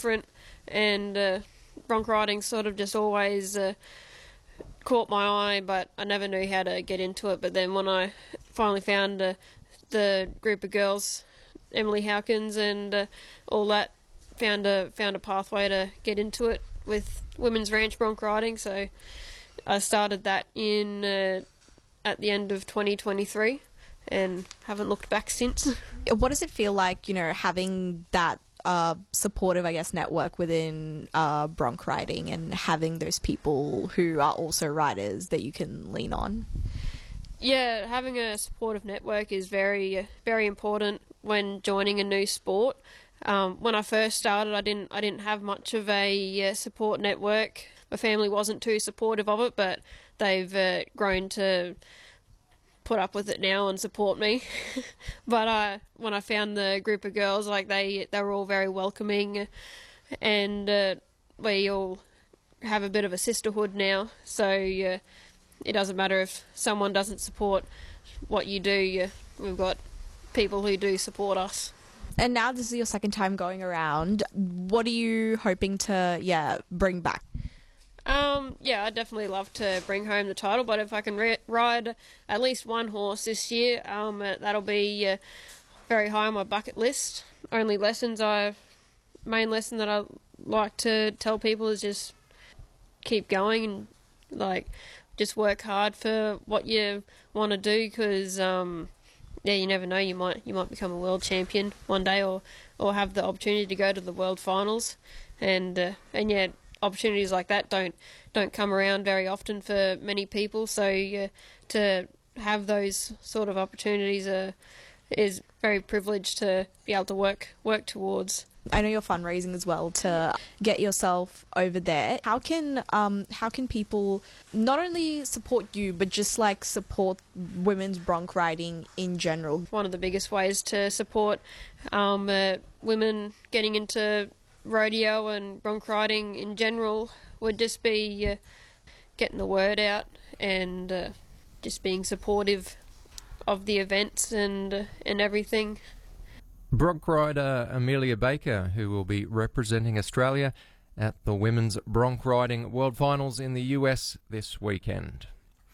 different, and bronc riding sort of just always caught my eye, but I never knew how to get into it. But then when I finally found the group of girls, Emily Hawkins and all that, found a pathway to get into it with women's ranch bronc riding. So I started that in at the end of 2023 and haven't looked back since. What does it feel like, having that supportive, I guess, network within bronc riding and having those people who are also riders that you can lean on? Yeah, having a supportive network is very, very important when joining a new sport. When I first started, I didn't have much of a support network. My family wasn't too supportive of it, but they've grown to put up with it now and support me. But when I found the group of girls, like they were all very welcoming, and we all have a bit of a sisterhood now. So it doesn't matter if someone doesn't support what you do. We've got people who do support us. And now this is your second time going around. What are you hoping to, bring back? I'd definitely love to bring home the title, but if I can ride at least one horse this year, that'll be very high on my bucket list. Main lesson that I like to tell people is just keep going and just work hard for what you want to do, because you never know, you might become a world champion one day, or have the opportunity to go to the world finals, and opportunities like that don't come around very often for many people. So to have those sort of opportunities is very privileged to be able to work towards. I know you're fundraising as well to get yourself over there. How can people not only support you, but just support women's bronc riding in general? One of the biggest ways to support women getting into rodeo and bronc riding in general would just be getting the word out and just being supportive of the events and everything. Bronc rider Amelia Baker, who will be representing Australia at the Women's Bronc Riding World Finals in the US this weekend.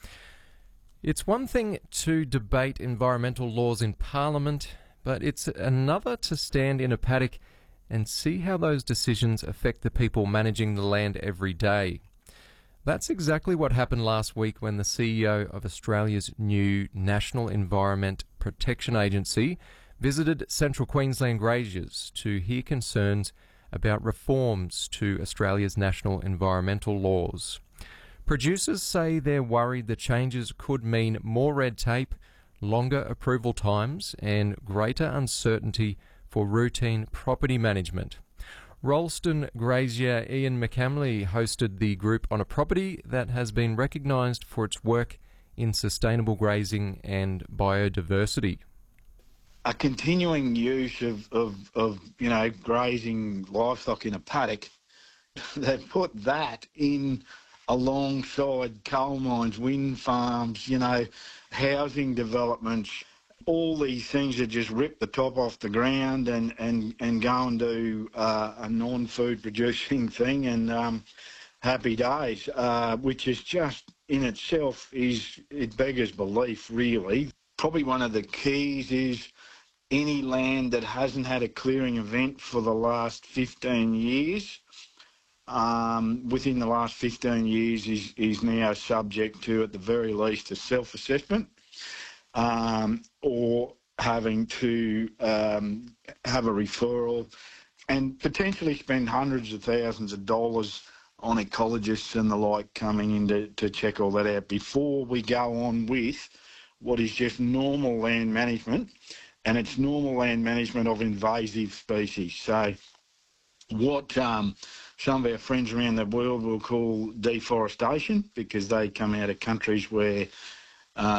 It's one thing to debate environmental laws in Parliament, but it's another to stand in a paddock and see how those decisions affect the people managing the land every day. That's exactly what happened last week when the CEO of Australia's new National Environment Protection Agency visited Central Queensland graziers to hear concerns about reforms to Australia's national environmental laws. Producers say they're worried the changes could mean more red tape, longer approval times, and greater uncertainty for routine property management. Rolleston grazier Ian McCamley hosted the group on a property that has been recognised for its work in sustainable grazing and biodiversity. A continuing use of grazing livestock in a paddock, they've put that in alongside coal mines, wind farms, housing developments. All these things that just rip the top off the ground and go and do a non-food producing thing, and happy days, which is just in itself it beggars belief, really. Probably one of the keys is any land that hasn't had a clearing event for the last 15 years, within the last 15 years is now subject to, at the very least, a self-assessment, or having to have a referral and potentially spend hundreds of thousands of dollars on ecologists and the like coming in to check all that out before we go on with what is just normal land management, and it's normal land management of invasive species. So what some of our friends around the world will call deforestation, because they come out of countries where